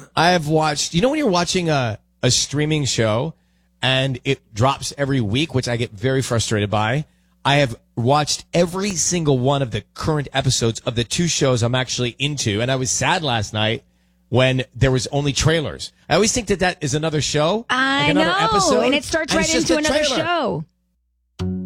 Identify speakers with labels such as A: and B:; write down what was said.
A: I have watched, when you're watching a streaming show and it drops every week, which I get very frustrated by, I have watched every single one of the current episodes of the 2 shows I'm actually into. And I was sad last night when there was only trailers. I always think that is another show.
B: I
A: like another
B: know.
A: episode,
B: and it starts right into another show.